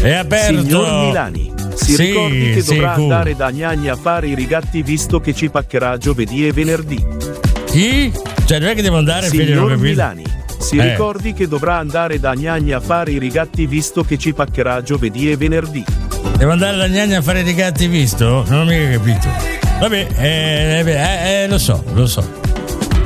È aperto. Signor Milani, si Sì, ricordi che sì, dovrà cu. andare da Gnagni a fare i rigatti visto che ci paccherà giovedì e venerdì. Chi? Cioè non è che devo andare, figlio, non ho Signor capito. Milani, si ricordi che dovrà andare da Gnagni a fare i rigatti visto che ci paccherà giovedì e venerdì. Devo andare da Gnagna a fare i rigatti, visto? Non ho mica capito. Vabbè, lo so.